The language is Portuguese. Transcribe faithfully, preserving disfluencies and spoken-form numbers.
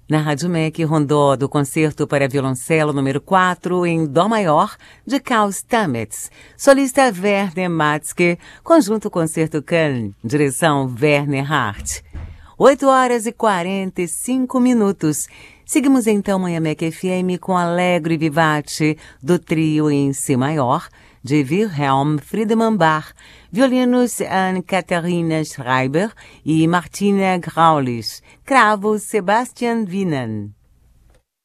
Na Rádio M E C, Rondó, do Concerto para Violoncelo número quatro, em Dó maior, de Carl Stamets. Solista Werner Matzke, conjunto Concerto Köln, direção Werner Hart. oito horas e quarenta e cinco minutos. Seguimos então Manhã M E C F M com Allegro e Vivace, do trio em Si maior, de Wilhelm Friedemann Bach, violinos Anne-Katharina Schreiber e Martina Graulich, cravo Sebastian Wienen.